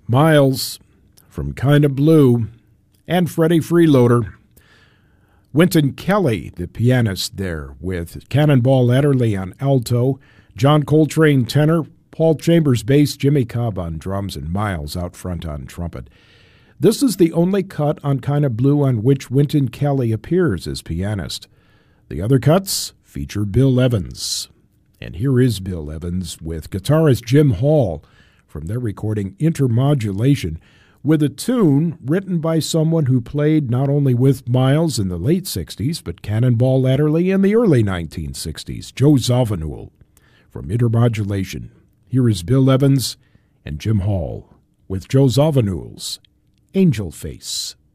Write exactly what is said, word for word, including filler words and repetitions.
Miles from Kinda Blue, and Freddie Freeloader. Wynton Kelly, the pianist there, with Cannonball Adderley on alto, John Coltrane tenor, Paul Chambers bass, Jimmy Cobb on drums, and Miles out front on trumpet. This is the only cut on Kinda Blue on which Wynton Kelly appears as pianist. The other cuts feature Bill Evans. And here is Bill Evans with guitarist Jim Hall from their recording Intermodulation, with a tune written by someone who played not only with Miles in the late sixties, but Cannonball Adderley in the early nineteen sixties, Joe Zawinul from Intermodulation. Here is Bill Evans and Jim Hall with Joe Zawinul's Angel Face.